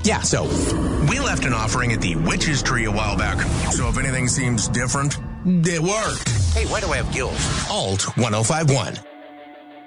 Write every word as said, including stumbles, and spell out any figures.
Yeah, so we left an offering at the Witch's Tree a while back. So if anything seems different, it worked. Hey, why do I have gills? Alt ten fifty-one.